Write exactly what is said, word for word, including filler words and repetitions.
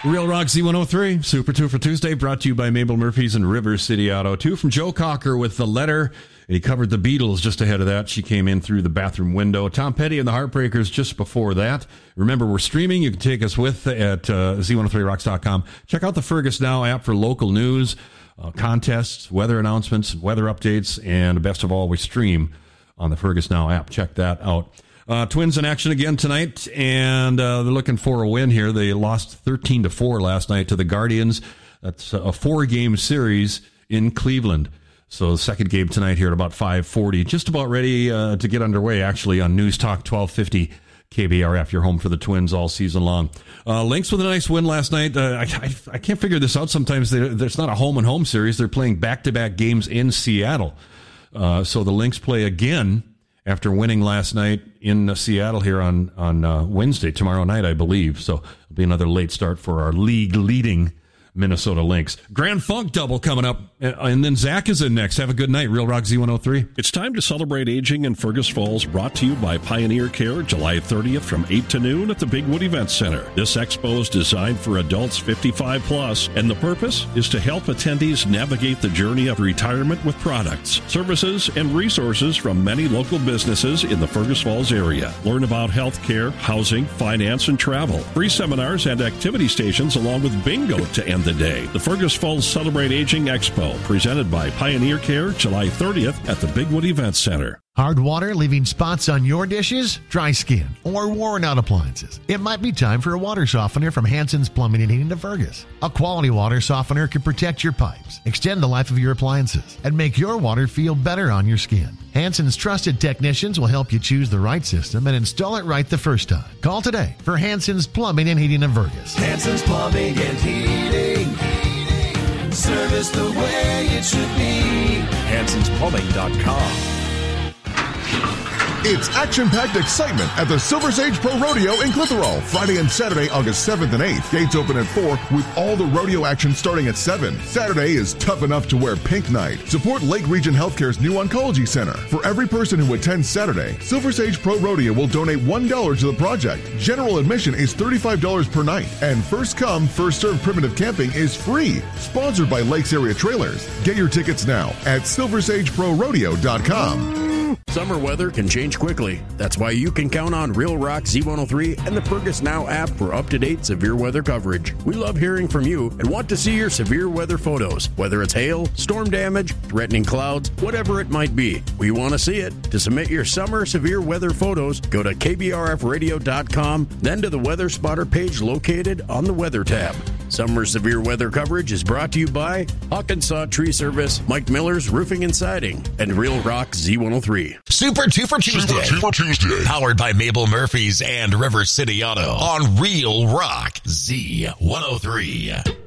Real Rock Z one oh three, Super two for Tuesday, brought to you by Mabel Murphy's and River City Auto. Two from Joe Cocker with The Letter. And he covered the Beatles just ahead of that. She came in through the bathroom window. Tom Petty and the Heartbreakers just before that. Remember, we're streaming. You can take us with at uh, Z one oh three rocks dot com. Check out the Fergus Now app for local news, uh, contests, weather announcements, weather updates, and best of all, we stream on the Fergus Now app. Check that out. Uh, Twins in action again tonight, and uh, they're looking for a win here. They lost thirteen to four last night to the Guardians. That's a four-game series in Cleveland. So the second game tonight here at about five forty. Just about ready uh, to get underway, actually, on News Talk twelve fifty K B R F. Your home for the Twins all season long. Uh, Lynx with a nice win last night. Uh, I, I, I can't figure this out sometimes. There's not a home-and-home series. They're playing back-to-back games in Seattle. Uh, so the Lynx play again after winning last night in uh, Seattle here on, on uh, Wednesday, tomorrow night, I believe. So it'll be another late start for our league-leading Minnesota Lynx. Grand Funk double coming up, and then Zach is in next. Have a good night. Real Rock Z one oh three. It's time to celebrate aging in Fergus Falls, brought to you by Pioneer Care, July thirtieth from eight to noon at the Bigwood Event Center. This expo is designed for adults fifty-five plus, and the purpose is to help attendees navigate the journey of retirement with products, services, and resources from many local businesses in the Fergus Falls area. Learn about health care, housing, finance, and travel. Free seminars and activity stations along with bingo to end the day. The Fergus Falls Celebrate Aging Expo, presented by Pioneer Care, July thirtieth at the Bigwood Event Center. Hard water leaving spots on your dishes, dry skin, or worn out appliances? It might be time for a water softener from Hanson's Plumbing and Heating of Fergus. A quality water softener can protect your pipes, extend the life of your appliances, and make your water feel better on your skin. Hanson's trusted technicians will help you choose the right system and install it right the first time. Call today for Hanson's Plumbing and Heating of Fergus. Hanson's Plumbing and Heating. Heating. Service the way it should be. Hansons Plumbing dot com. It's action-packed excitement at the Silver Sage Pro Rodeo in Clitheroe, Friday and Saturday, August seventh and eighth. Gates open at four with all the rodeo action starting at seven. Saturday is tough enough to wear pink night. Support Lake Region Healthcare's new oncology center. For every person who attends Saturday, Silver Sage Pro Rodeo will donate one dollar to the project. General admission is thirty-five dollars per night, and first come, first served primitive camping is free. Sponsored by Lakes Area Trailers. Get your tickets now at silver sage pro rodeo dot com. Summer weather can change quickly. That's why you can count on Real Rock Z one oh three and the Fergus Now app for up-to-date severe weather coverage. We love hearing from you and want to see your severe weather photos, whether it's hail, storm damage, threatening clouds, whatever it might be. We want to see it. To submit your summer severe weather photos, go to K B R F radio dot com, then to the Weather Spotter page located on the Weather tab. Summer severe weather coverage is brought to you by Hawkinsaw Tree Service, Mike Miller's Roofing and Siding, and Real Rock Z one oh three. Super two for Tuesday. Super two for Tuesday. Powered by Mabel Murphy's and River City Auto on Real Rock Z one oh three.